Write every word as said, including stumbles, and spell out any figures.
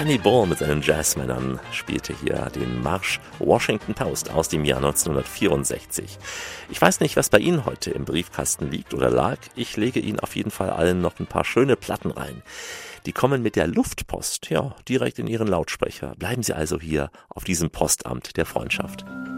Danny Ball mit seinen Jazzmännern spielte hier den Marsch Washington Post aus dem Jahr neunzehnhundertvierundsechzig. Ich weiß nicht, was bei Ihnen heute im Briefkasten liegt oder lag. Ich lege Ihnen auf jeden Fall allen noch ein paar schöne Platten rein. Die kommen mit der Luftpost, ja, direkt in Ihren Lautsprecher. Bleiben Sie also hier auf diesem Postamt der Freundschaft.